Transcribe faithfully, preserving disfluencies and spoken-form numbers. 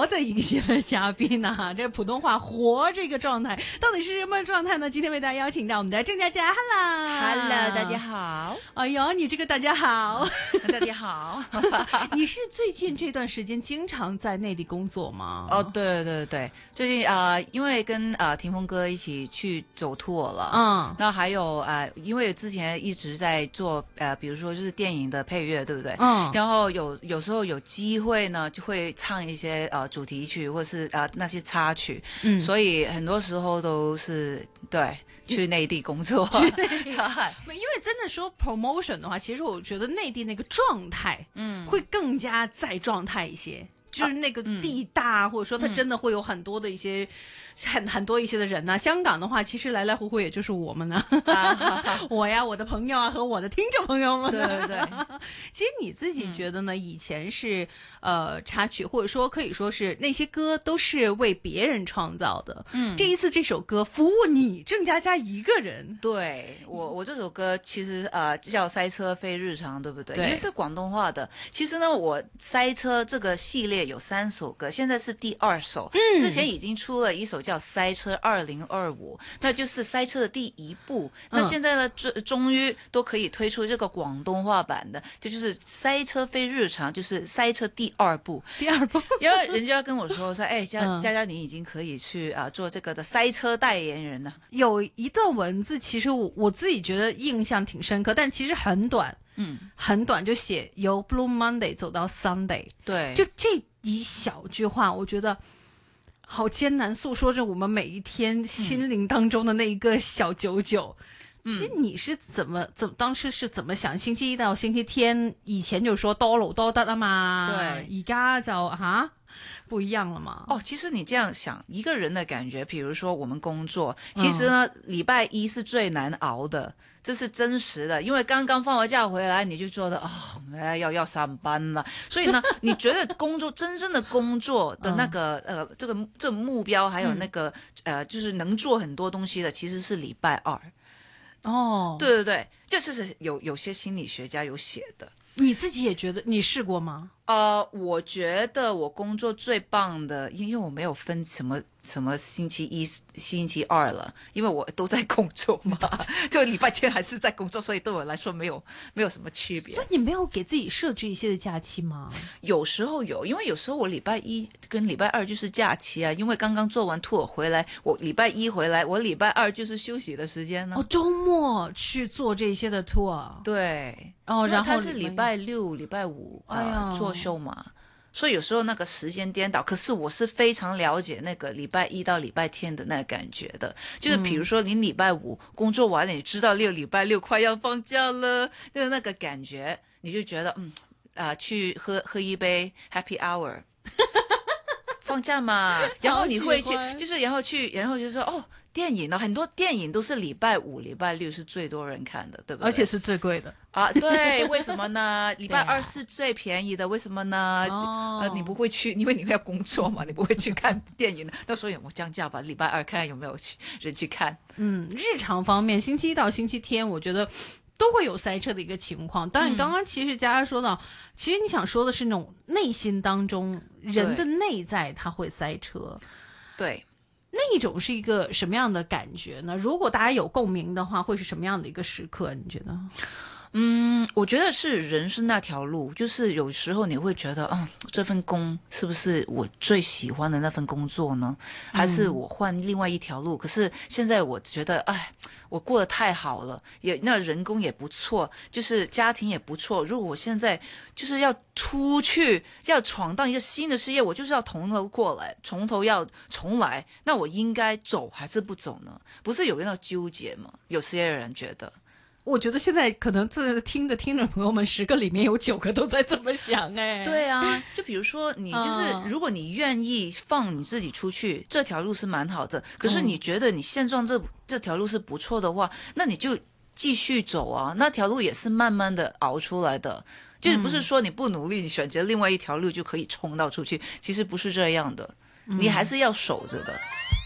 的一些的嘉宾啊，这普通话活这个状态到底是什么状态呢？今天为大家邀请到我们的郑佳佳 ，Hello，Hello， 大家好。 哎呦，你这个大家好， 大家好。 你是最近这段时间经常在内地工作吗？ 哦，对对对，最近啊、呃，因为跟啊、呃、霆锋哥一起去走 tour 了， 嗯， 那还有啊、呃，因为之前一直在做呃，比如说就是电影的配乐，对不对？ 嗯， 然后有有时候有机会呢，就会唱一些呃主题曲或是啊、呃、那些插曲，嗯，所以很多时候都是对去内地工作。 因为真的说 promotion 的话，其实我觉得内地那个状态，嗯，会更加在状态一些。就是那个地大，啊嗯、或者说它真的会有很多的一些、嗯、很很多一些的人呐、啊。香港的话，其实来来回回也就是我们呢、啊，我呀，我的朋友啊，和我的听众朋友们。 对对对。 其实你自己觉得呢？嗯、以前是呃插曲，或者说可以说是那些歌都是为别人创造的。嗯，这一次这首歌服务你郑佳佳一个人。 对我，我这首歌其实呃叫《塞车非日常》，对不对？ 对， 因为是广东话的。其实呢，我塞车这个系列有三首歌，现在是第二首。嗯，之前已经出了一首叫《塞车二零二五》，那就是塞车的第一步。那现在呢，终终于都可以推出这个广东话版的，这就是《塞车非日常》，就是塞车第二步。 第二步， 因为人家跟我说说，哎，佳佳佳，你已经可以去啊、呃、做这个的塞车代言人了。 有一段文字，其实我我自己觉得印象挺深刻，但其实很短。嗯，很短，就写由 Blue Monday 走到 Sunday， 对， 就这一小句话，我觉得好艰难，诉说着我們每一天心靈當中的那一個小九九。嗯、其實你是怎麼怎當時是怎麼想？星期一到星期天，以前就說多勞多得啊嘛， 對， 而家就哈不一樣了嘛。 哦，其實你這樣想，一個人的感覺，比如說我們工作，其實呢，嗯、禮拜一是最難熬的。這是真實的，因為剛剛放完假回來，你就覺得哦，要要上班了。所以呢，你覺得工作真正的工作的那個、嗯、呃，這個這個目標，還有那個、嗯、呃，就是能做很多東西的，其實是禮拜二。 哦， 對對對，就是有有些心理學家有寫的。 你自己也覺得你試過嗎？ 呃，我覺得我工作最棒的，因為我沒有分什麼什麼星期一、星期二了，因為我都在工作嘛，就禮拜天還是在工作，所以對我來說沒有沒有什麼區別。 所以你沒有給自己設置一些的假期嗎？ 有時候有，因為有時候我禮拜一跟禮拜二就是假期啊，因為剛剛做完 tour 回來，我禮拜一回來，我禮拜二就是休息的時間呢。 哦，周末去做這些的 tour。 對， 哦，然後他是禮拜六、禮拜五啊、呃哎、做秀嘛。所以有時候那個時間顛倒，可是我是非常了解那個禮拜一到禮拜天的那個感覺的，就是比如說你禮拜五工作完了，你知道六禮拜六快要放假了，就是那個感覺，你就覺得嗯啊、呃，去喝喝一杯 Happy Hour， 放假嘛，然後你會去，就是然後去，然後就說哦。電影呢，很多電影都是禮拜五、禮拜六是最多人看的，對不對？ 而且是最貴的啊！對，為什麼呢？禮拜二是最便宜的，為什麼呢？哦、呃，你不會去，因為你要工作嘛，你不會去看電影的。那所以我降價吧，禮拜二看有沒有去人去看。 嗯，日常方面，星期一到星期天，我覺得都會有塞車的一個情況。當然，你剛剛其實佳佳說到，嗯、其實你想說的是那種內心當中人的內在，它會塞車。 對。 那一種是一個什麼樣的感覺呢？如果大家有共鳴的話，會是什麼樣的一個時刻？你覺得？ 嗯，我覺得是人生那條路，就是有時候你會覺得，嗯，這份工是不是我最喜歡的那份工作呢？還是我換另外一條路？嗯、可是現在我覺得，哎，我過得太好了，也那人工也不錯，就是家庭也不錯。如果我現在就是要出去，要闖蕩一個新的事業，我就是要從頭過來，從頭要重來，那我應該走還是不走呢？不是有一個糾結嗎？有些人覺得。 我覺得現在可能在聽的聽眾朋友們十個裡面有九個都在這麼想哎。 對啊，就比如說你就是如果你願意放你自己出去，這條路是蠻好的。可是你覺得你現狀這這條路是不錯的話，那你就繼續走啊。那條路也是慢慢的熬出來的，就是不是說你不努力，你選擇另外一條路就可以衝到出去。其實不是這樣的，你還是要守着的。